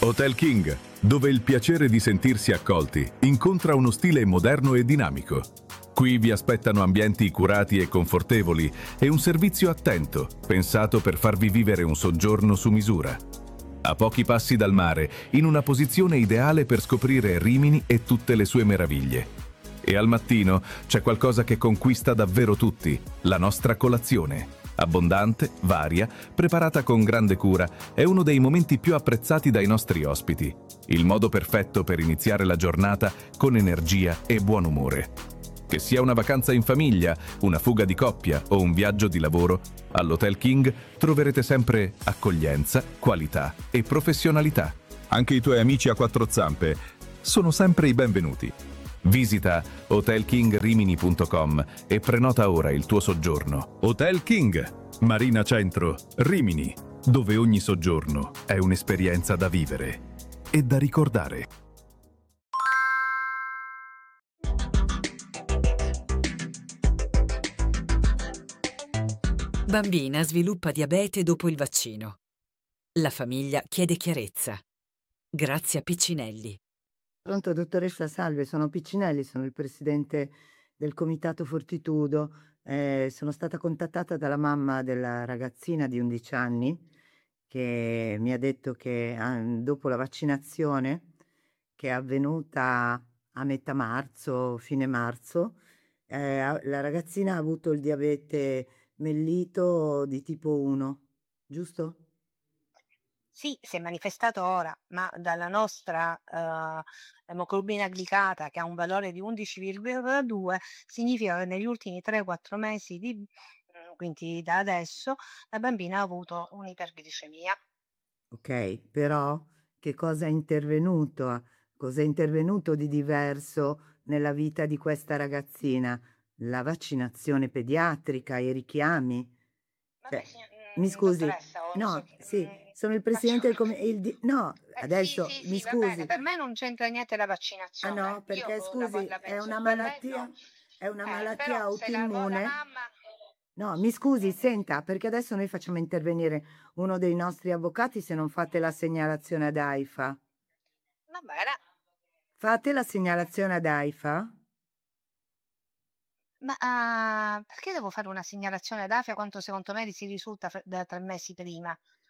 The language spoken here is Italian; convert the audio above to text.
Hotel King, dove il piacere di sentirsi accolti incontra uno stile moderno e dinamico. Qui vi aspettano ambienti curati e confortevoli e un servizio attento, pensato per farvi vivere un soggiorno su misura. A pochi passi dal mare, in una posizione ideale per scoprire Rimini e tutte le sue meraviglie. E al mattino c'è qualcosa che conquista davvero tutti, la nostra colazione. Abbondante, varia, preparata con grande cura, è uno dei momenti più apprezzati dai nostri ospiti. Il modo perfetto per iniziare la giornata con energia e buon umore. Che sia una vacanza in famiglia, una fuga di coppia o un viaggio di lavoro, all'Hotel King troverete sempre accoglienza, qualità e professionalità. Anche i tuoi amici a quattro zampe sono sempre i benvenuti. Visita hotelkingrimini.com e prenota ora il tuo soggiorno. Hotel King, Marina Centro, Rimini, dove ogni soggiorno è un'esperienza da vivere e da ricordare. Bambina sviluppa diabete dopo il vaccino. La famiglia chiede chiarezza. Grazia Piccinelli. Pronto, dottoressa, salve, sono Piccinelli, sono il presidente del Comitato Fortitudo. Sono stata contattata dalla mamma della ragazzina di 11 anni che mi ha detto che dopo la vaccinazione che è avvenuta a metà marzo, fine marzo, la ragazzina ha avuto il diabete mellito di tipo 1, giusto? Sì, si è manifestato ora, ma dalla nostra emoglobina glicata, che ha un valore di 11,2, significa che negli ultimi 3-4 mesi, quindi da adesso, la bambina ha avuto un'iperglicemia. Ok, però che cosa è intervenuto? Cosa è intervenuto di diverso nella vita di questa ragazzina? La vaccinazione pediatrica, i richiami? Vabbè, Mi scusi, dottoressa, no, sì, sono il presidente del comitato. No, adesso mi sì, va bene, scusi. per me non c'entra niente la Ah vaccinazione. no, perché Io scusi, la è penso una ugualmente, no. malattia, è una Però malattia se la autoimmune. mamma... No, mi scusi, senta, perché adesso noi facciamo intervenire uno dei nostri avvocati se non fate la segnalazione ad AIFA. Va bene. Fate la segnalazione ad AIFA? Ma perché devo fare una segnalazione ad AFIA quanto secondo me si risulta da 3 mesi prima?